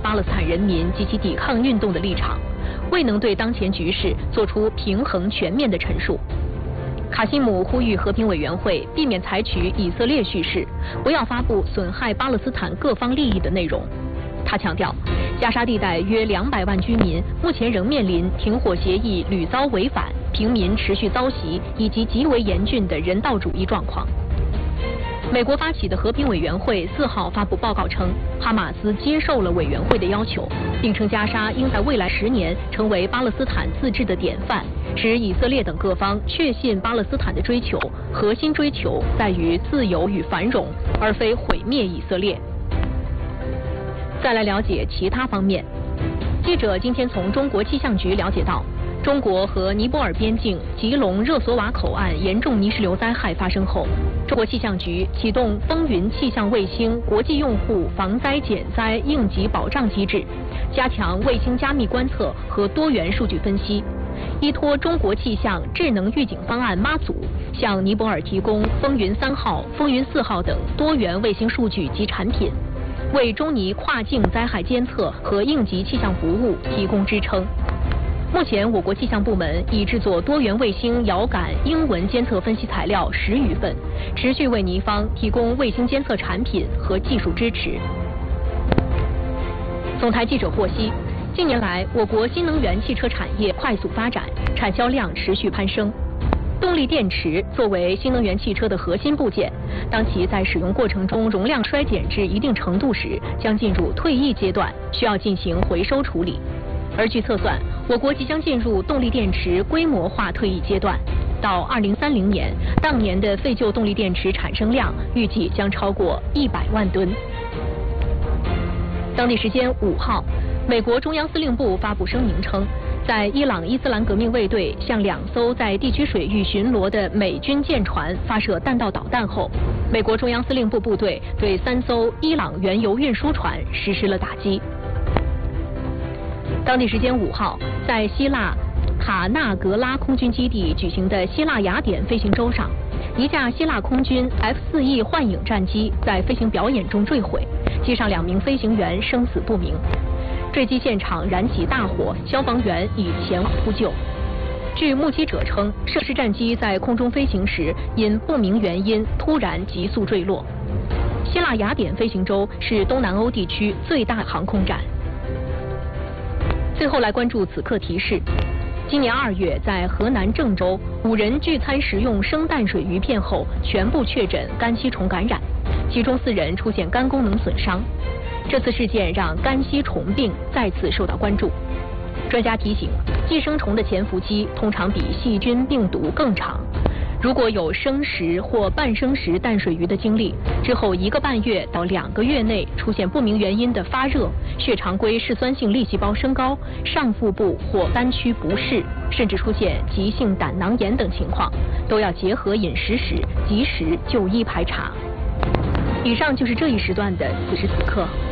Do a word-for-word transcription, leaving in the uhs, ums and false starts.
巴勒斯坦人民及其抵抗运动的立场，未能对当前局势做出平衡全面的陈述。卡辛姆呼吁和平委员会避免采取以色列叙事，不要发布损害巴勒斯坦各方利益的内容。他强调，加沙地带约两百万居民目前仍面临停火协议屡遭违反、平民持续遭袭以及极为严峻的人道主义状况。美国发起的和平委员会四号发布报告称，哈马斯接受了委员会的要求，并称加沙应在未来十年成为巴勒斯坦自治的典范，使以色列等各方确信巴勒斯坦的追求核心追求在于自由与繁荣，而非毁灭以色列。再来了解其他方面，记者今天从中国气象局了解到，中国和尼泊尔边境吉隆热索瓦口岸严重泥石流灾害发生后，中国气象局启动风云气象卫星国际用户防灾减灾应急保障机制，加强卫星加密观测和多元数据分析，依托中国气象智能预警方案妈祖，向尼泊尔提供风云三号、风云四号等多元卫星数据及产品，为中尼跨境灾害监测和应急气象服务提供支撑。目前，我国气象部门已制作多元卫星遥感英文监测分析材料十余份，持续为尼方提供卫星监测产品和技术支持。总台记者获悉，近年来，我国新能源汽车产业快速发展，产销量持续攀升。动力电池作为新能源汽车的核心部件，当其在使用过程中容量衰减至一定程度时，将进入退役阶段，需要进行回收处理。而据测算，我国即将进入动力电池规模化退役阶段，到二零三零年，当年的废旧动力电池产生量预计将超过一百万吨。当地时间五号，美国中央司令部发布声明称，在伊朗伊斯兰革命卫队向两艘在地区水域巡逻的美军舰船发射弹道导弹后，美国中央司令部部队对三艘伊朗原油运输船实施了打击。当地时间五号，在希腊卡纳格拉空军基地举行的希腊雅典飞行周上，一架希腊空军 F 四 E 幻影战机在飞行表演中坠毁，机上两名飞行员生死不明。坠机现场燃起大火，消防员已前往扑救。据目击者称，涉事战机在空中飞行时因不明原因突然急速坠落。希腊雅典飞行周是东南欧地区最大航空展。最后来关注此刻提示：今年二月，在河南郑州，五人聚餐食用生淡水鱼片后，全部确诊肝吸虫感染，其中四人出现肝功能损伤。这次事件让肝吸虫病再次受到关注。专家提醒，寄生虫的潜伏期通常比细菌、病毒更长。如果有生食或半生食淡水鱼的经历，之后一个半月到两个月内出现不明原因的发热、血常规嗜酸性粒细胞升高、上腹部或肝区不适，甚至出现急性胆囊炎等情况，都要结合饮食史及时就医排查。以上就是这一时段的此时此刻。